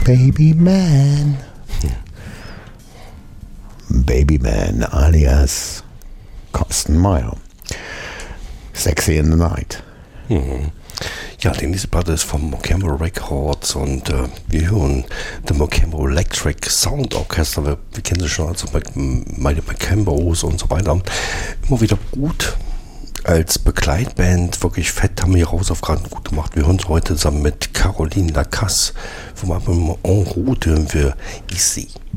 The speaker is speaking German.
Baby Man. Baby Man alias Carsten Meyer. Sexy in the Night. Ja, die nächste Platte ist vom Mocambo Records und wir hören The Mocambo Electric Sound Orchestra. Wir kennen sie schon als meine Mocambos und so weiter. Immer wieder gut als Begleitband, wirklich fett, haben wir Hausaufgaben gut gemacht. Wir hören es heute zusammen mit Caroline Lacasse vom Album En Route hören wir Ici.